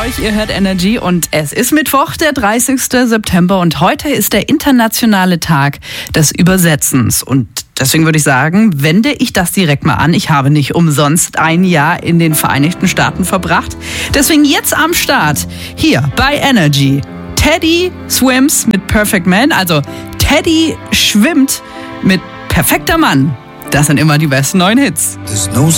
euch, ihr hört Energy und es ist Mittwoch, der 30. September und heute ist der internationale Tag des Übersetzens und deswegen würde ich sagen, wende ich das direkt mal an. Ich habe nicht umsonst ein Jahr in den Vereinigten Staaten verbracht. Deswegen jetzt am Start, hier bei Energy. Teddy swims mit Perfect Man, also Teddy schwimmt mit Perfekter Mann. Das sind immer die besten neuen Hits. There's no